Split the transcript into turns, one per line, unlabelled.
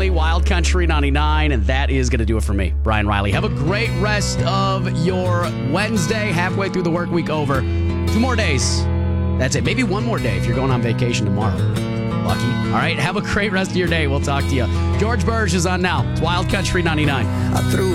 Finley, Wild Country 99, and that is going to do it for me, Brian Riley. Have a great rest of your Wednesday, halfway through the work week over. 2 more days. That's it. Maybe 1 more day if you're going on vacation tomorrow. Lucky. All right, have a great rest of your day. We'll talk to you. George Burge is on now. It's Wild Country 99.